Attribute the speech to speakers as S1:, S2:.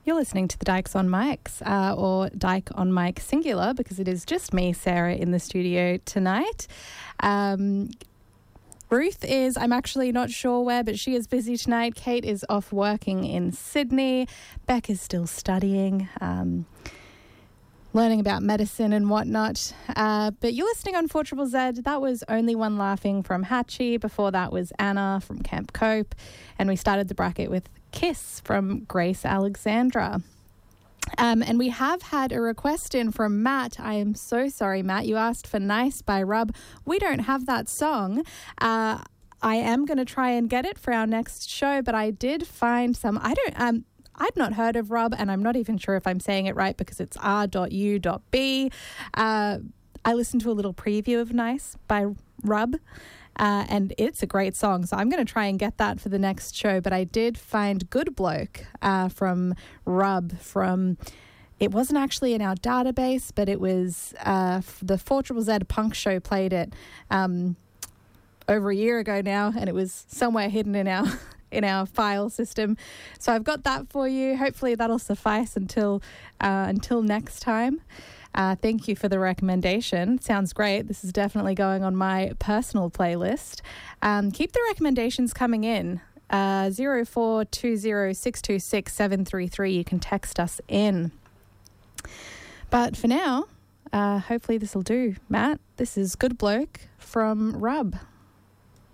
S1: You're listening to the Dykes on Mics, or Dyke on Mic singular, because it is just me, Sarah, in the studio tonight. Ruth is, I'm actually not sure where, but she is busy tonight. Kate is off working in Sydney. Beck is still studying, learning about medicine and whatnot. But you're listening on 4ZZZ. That was Only One Laughing from Hatchie. Before that was Anna from Camp Cope. And we started the bracket with Kiss from Grace Alexandra. And we have had a request in from Matt. I am so sorry, Matt. You asked for Nice by Rub. We don't have that song. I am going to try and get it for our next show, but I did find some. I'd not heard of Rub, and I'm not even sure if I'm saying it right because it's R.U.B. I listened to a little preview of Nice by Rub. And it's a great song, so I'm going to try and get that for the next show. But I did find Good Bloke from Rub. It wasn't actually in our database, but it was the 4ZZZ Punk Show played it over a year ago now, and it was somewhere hidden in our file system. So I've got that for you. Hopefully that'll suffice until next time. Thank you for the recommendation. Sounds great. This is definitely going on my personal playlist. Keep the recommendations coming in. 0420626733. You can text us in. But for now, hopefully this will do. Matt, this is Good Bloke from Rub.